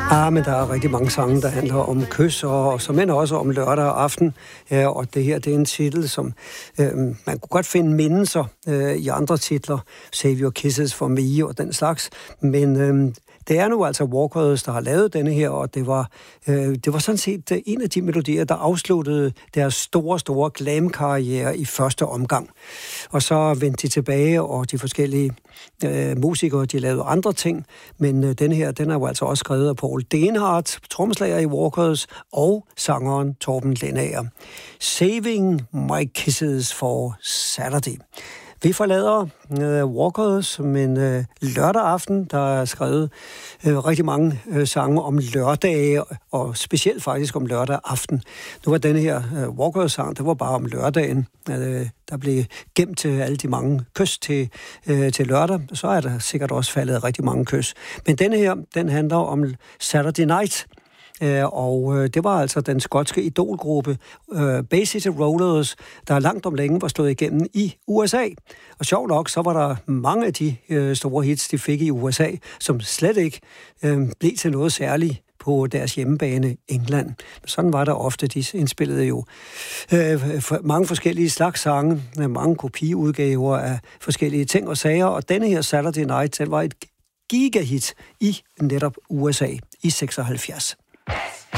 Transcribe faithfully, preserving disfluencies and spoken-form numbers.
Ah, men der er rigtig mange sange, der handler om kys, og, og som end også om lørdag aften. Ja, og det her, det er en titel, som øh, man kunne godt finde mindelser øh, i andre titler. Save Your Kisses for Me og den slags. Men øh, det er nu altså Walkers, der har lavet denne her, og det var, øh, det var sådan set en af de melodier, der afsluttede deres store, store glam-karriere i første omgang. Og så vendte de tilbage, og de forskellige øh, musikere, de lavede andre ting. Men øh, denne her, den er jo altså også skrevet af Paul Denhardt, trommeslager i Walkers, og sangeren Torben Lendager. Saving My Kisses for Saturday. Vi forlader øh, Walkers, men øh, lørdag aften, der er skrevet øh, rigtig mange øh, sange om lørdage, og specielt faktisk om lørdag aften. Nu var denne her øh, Walkers-sang, det var bare om lørdagen. Øh, der blev gemt til alle de mange kys til, øh, til lørdag, så er der sikkert også faldet rigtig mange kys. Men denne her, den handler om Saturday Night. Uh, og uh, det var altså den skotske idolgruppe uh, Bay City Rollers, der langt om længe var slået igennem i U S A. Og sjovt nok, så var der mange af de uh, store hits, de fik i U S A, som slet ikke uh, blev til noget særligt på deres hjemmebane England. Men sådan var der ofte. De indspillede jo uh, for mange forskellige slags sange, mange kopiudgaver af forskellige ting og sager, og denne her Saturday Night, den var et gigahit i netop U S A i seksoghalvfjerds.